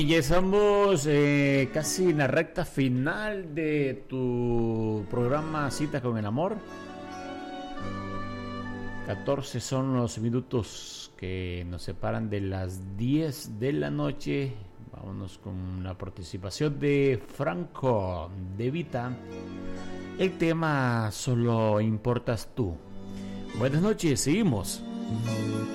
Ya estamos casi en la recta final de tu programa Cita con el Amor. 14 son los minutos que nos separan de las 10 de la noche. Vámonos con la participación de Franco De Vita. El tema Solo importas tú. Buenas noches, seguimos.